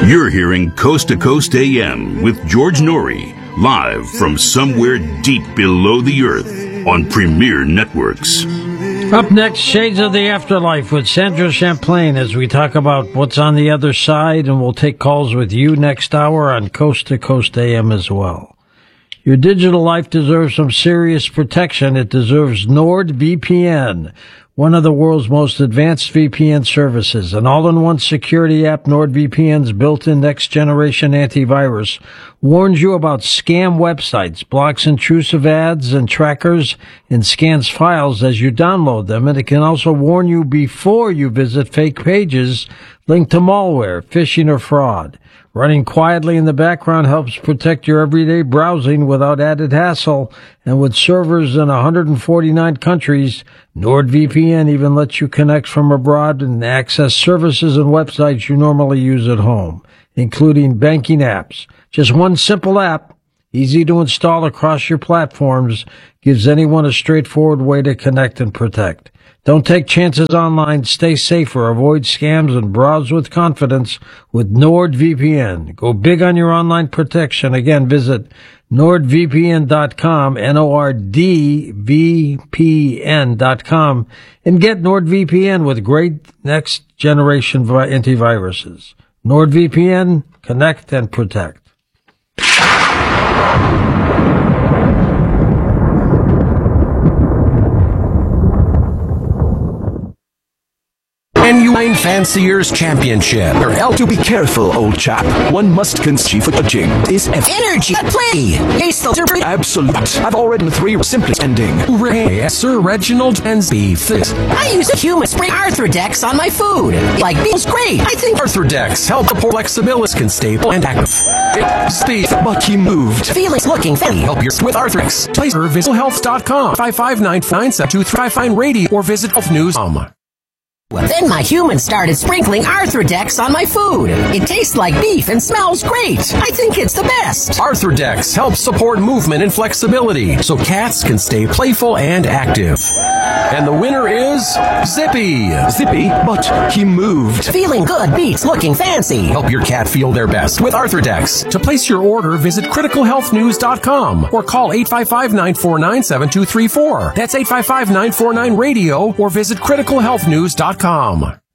You're hearing Coast to Coast AM with George Norrie, live from somewhere deep below the earth on Premier Networks. Up next, Shades of the Afterlife with Sandra Champlain as we talk about what's on the other side, and we'll take calls with you next hour on Coast to Coast AM as well. Your digital life deserves some serious protection. It deserves NordVPN, one of the world's most advanced VPN services. An all-in-one security app, NordVPN's built-in next-generation antivirus warns you about scam websites, blocks intrusive ads and trackers, and scans files as you download them. And it can also warn you before you visit fake pages linked to malware, phishing, or fraud. Running quietly in the background helps protect your everyday browsing without added hassle. And with servers in 149 countries, NordVPN even lets you connect from abroad and access services and websites you normally use at home, including banking apps. Just one simple app, easy to install across your platforms, gives anyone a straightforward way to connect and protect. Don't take chances online. Stay safer. Avoid scams and browse with confidence with NordVPN. Go big on your online protection. Again, visit NordVPN.com, NordVPN.com, and get NordVPN with great next-generation antiviruses. NordVPN, connect and protect. Genuine Fancier's Championship. To be careful, old chap. One must conceive footing. Is energy at play. Absolute. I've already 3 simply ending. Hooray, Sir Reginald and Beef. I use a human spray Arthrodex on my food. Like beef's great. I think Arthrodex help support flexibility can stable and active. Steve, but he moved. Feelings looking funny. Help your with Arthrodex. Place or visit health.com 559-972-35 radio or visit healthnews.com. Then my human started sprinkling Arthrodex on my food. It tastes like beef and smells great. I think it's the best. Arthrodex helps support movement and flexibility so cats can stay playful and active. And the winner is Zippy. Zippy, but he moved. Feeling good beats looking fancy. Help your cat feel their best with Arthrodex. To place your order, visit criticalhealthnews.com or call 855-949-7234. That's 855-949-RADIO or visit criticalhealthnews.com.